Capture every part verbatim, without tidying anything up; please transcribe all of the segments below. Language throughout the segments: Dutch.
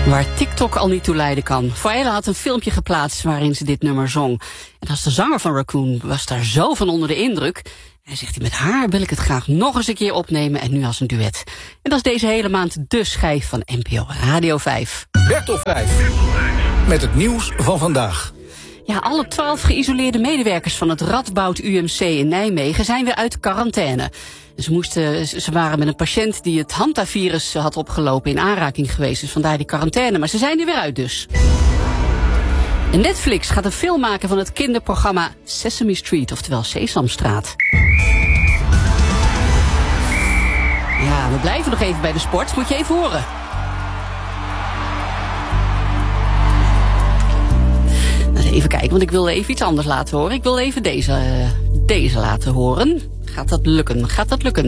Waar TikTok al niet toe leiden kan. Faella had een filmpje geplaatst waarin ze dit nummer zong. En als de zanger van Raccoon was daar zo van onder de indruk. Hij zegt, met haar wil ik het graag nog eens een keer opnemen en nu als een duet. En dat is deze hele maand de schijf van N P O Radio vijf. Bertel vijf. Met het nieuws van vandaag. Ja, alle twaalf geïsoleerde medewerkers van het Radboud U M C in Nijmegen zijn weer uit quarantaine. Ze, moesten, ze waren met een patiënt die het hantavirus had opgelopen in aanraking geweest. Dus vandaar die quarantaine, maar ze zijn er weer uit dus. En Netflix gaat een film maken van het kinderprogramma Sesame Street, oftewel Sesamstraat. Ja, we blijven nog even bij de sport. Moet je even horen. Nou, even kijken, want ik wil even iets anders laten horen. Ik wil even deze, deze laten horen. Gaat dat lukken? Gaat dat lukken?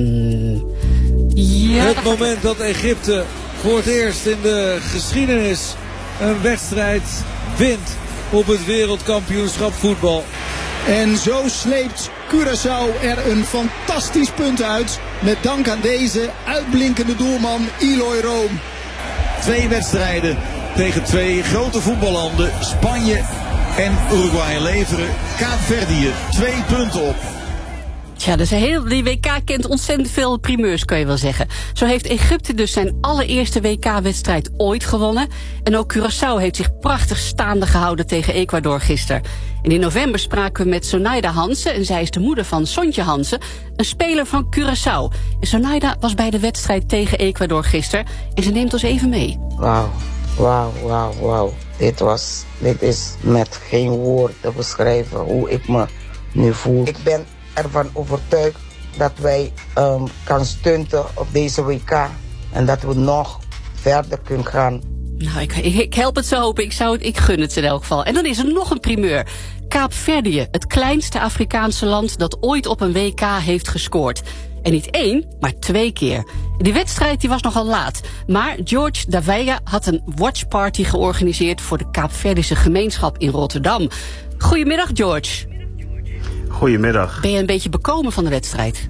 Ja, het dat moment dat Egypte voor het eerst in de geschiedenis een wedstrijd wint op het wereldkampioenschap voetbal. En zo sleept Curaçao er een fantastisch punt uit. Met dank aan deze uitblinkende doelman Eloy Room. Twee wedstrijden tegen twee grote voetballanden. Spanje en Uruguay leveren Kaapverdië twee punten op. Tja, dus heel, die W K kent ontzettend veel primeurs, kan je wel zeggen. Zo heeft Egypte dus zijn allereerste W K-wedstrijd ooit gewonnen. En ook Curaçao heeft zich prachtig staande gehouden tegen Ecuador gisteren. En in november spraken we met Sonaida Hansen, en zij is de moeder van Sontje Hansen, een speler van Curaçao. En Sonaida was bij de wedstrijd tegen Ecuador gisteren en ze neemt ons even mee. Wauw, wauw, wauw, wauw. Dit was, dit is met geen woord te beschrijven hoe ik me nu voel. Ik ben ervan overtuigd dat wij um, kan stunten op deze W K en dat we nog verder kunnen gaan. Nou, ik, ik, ik help het zo hopen. Ik, zou het, ik gun het ze in elk geval. En dan is er nog een primeur. Kaapverdië, het kleinste Afrikaanse land dat ooit op een W K heeft gescoord. En niet één, maar twee keer. Die wedstrijd die was nogal laat. Maar George Daveiga had een watchparty georganiseerd voor de Kaapverdische gemeenschap in Rotterdam. Goedemiddag, George. Goedemiddag. Ben je een beetje bekomen van de wedstrijd?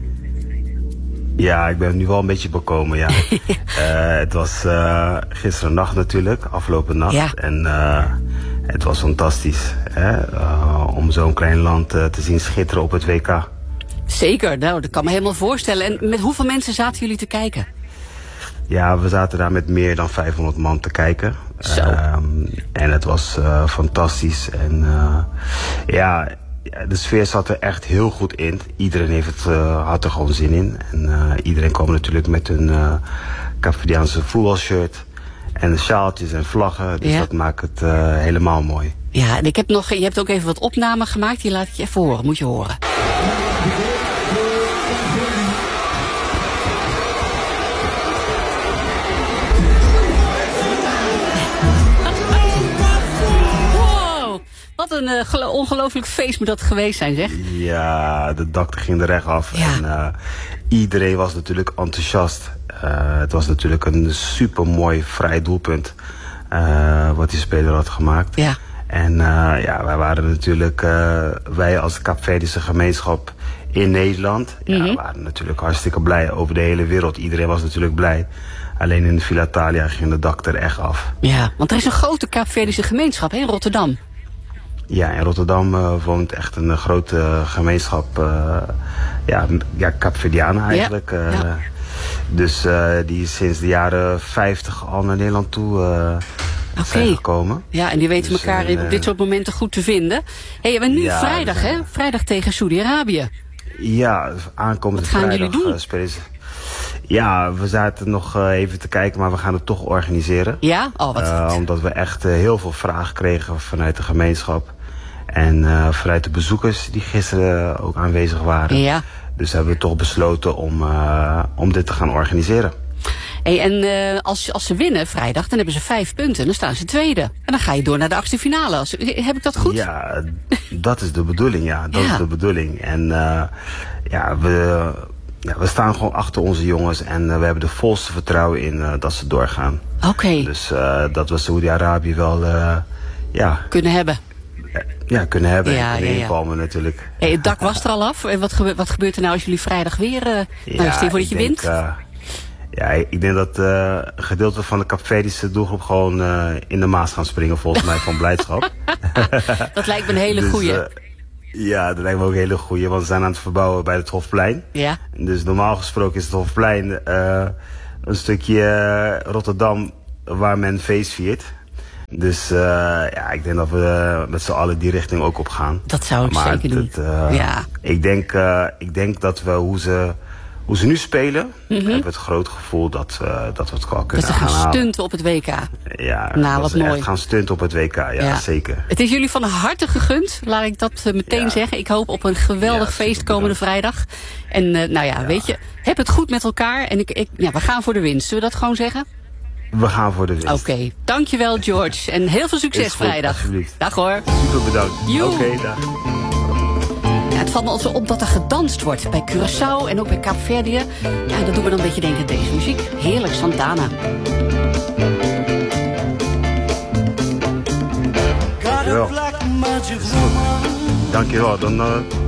Ja, ik ben nu wel een beetje bekomen, ja. uh, het was uh, gisteren nacht natuurlijk, afgelopen nacht. Ja. En uh, het was fantastisch, hè? Uh, om zo'n klein land uh, te zien schitteren op het W K. Zeker, nou, dat kan me helemaal voorstellen. En met hoeveel mensen zaten jullie te kijken? Ja, we zaten daar met meer dan vijfhonderd man te kijken. Zo. Uh, en het was uh, fantastisch. En uh, ja... de sfeer zat er echt heel goed in. Iedereen heeft het, uh, had er gewoon zin in. En uh, iedereen kwam natuurlijk met hun uh, Kaapverdiaanse voetbalshirt. En de sjaaltjes en vlaggen. Dus ja. dat maakt het uh, helemaal mooi. Ja, en ik heb nog, je hebt ook even wat opnamen gemaakt. Die laat ik je even horen. Moet je horen. Wat een uh, ongelooflijk feest moet dat geweest zijn, zeg. Ja, de dak ging er recht af. Ja. En uh, iedereen was natuurlijk enthousiast. Uh, het was natuurlijk een supermooi vrij doelpunt. Uh, wat die speler had gemaakt. Ja. En uh, ja, wij waren natuurlijk, uh, wij als Kaapverdische gemeenschap in Nederland. Ja, Mm-hmm. we waren natuurlijk hartstikke blij over de hele wereld. Iedereen was natuurlijk blij. Alleen in Villa Thalia ging de dak er echt af. Ja, want er is een grote Kaapverdische gemeenschap hè, in Rotterdam. Ja, in Rotterdam uh, woont echt een uh, grote uh, gemeenschap, uh, ja, ja Kaapverdianen eigenlijk. Ja, Uh, ja. Dus uh, die is sinds de jaren vijftig al naar Nederland toe uh, Oké. zijn gekomen. Ja, en die weten Dus, elkaar uh, op dit soort momenten goed te vinden. Hé, hey, maar nu ja, vrijdag, ja. hè? Vrijdag tegen Saudi-Arabië. Ja, aankomende Wat gaan vrijdag jullie doen? uh, spelen ze. Ja, we zaten nog uh, even te kijken, maar we gaan het toch organiseren. Ja? Oh, wat Uh, goed. omdat we echt uh, heel veel vragen kregen vanuit de gemeenschap. En uh, vanuit de bezoekers die gisteren uh, ook aanwezig waren. Ja. Dus hebben we toch besloten om, uh, om dit te gaan organiseren. Hey, en uh, als, als ze winnen vrijdag, dan hebben ze vijf punten. Dan staan ze tweede. En dan ga je door naar de achtste finale. Als, heb ik dat goed? Ja, dat is de bedoeling, ja. Dat Ja. is de bedoeling. En uh, ja, we, ja, we staan gewoon achter onze jongens. En uh, we hebben de volste vertrouwen in uh, dat ze doorgaan. Oké. Okay. Dus uh, dat we Saudi-Arabië wel uh, ja, kunnen hebben. Ja, kunnen hebben. Ja, en ja, ja. inkomen natuurlijk. Hey, het dak was er al af. En wat, gebe- wat gebeurt er nou als jullie vrijdag weer... Uh, nou, stel je voor dat je denk, wint? Uh, Ja, ik denk dat uh, een gedeelte van de Kaapverdische doelgroep gewoon uh, in de Maas gaan springen, volgens mij, van blijdschap. Dat lijkt me een hele dus, goeie. Uh, ja, dat lijkt me ook een hele goeie, want we zijn aan het verbouwen bij het Hofplein. Ja. Dus normaal gesproken is het Hofplein uh, een stukje uh, Rotterdam waar men feest viert. Dus uh, ja, ik denk dat we uh, met z'n allen die richting ook op gaan. Dat zou ik maar zeker doen. Het, uh, ja. ik, denk, uh, ik denk dat we hoe ze, hoe ze nu spelen, mm-hmm. hebben we het groot gevoel dat, uh, dat we het wel kunnen gaan halen. Dat ze gaan stunten op het W K. Ja, nou, dat wat mooi. Echt gaan stunten op het W K, ja, ja, zeker. Het is jullie van harte gegund, laat ik dat uh, meteen ja. zeggen. Ik hoop op een geweldig ja, feest komende vrijdag. En uh, nou ja, ja, weet je, heb het goed met elkaar. En ik, ik, ja, we gaan voor de winst. Zullen we dat gewoon zeggen? We gaan voor de winst. Oké, okay. Dankjewel George. En heel veel succes goed, vrijdag. Alsjeblieft. Dag hoor. Super bedankt. Oké, okay, dag. Ja, het valt me altijd op dat er gedanst wordt. Bij Curaçao en ook bij Kaapverdië. Ja, dat doet me dan een beetje denken aan deze muziek. Heerlijk, Santana. Dankjewel. Dankjewel. Dan uh,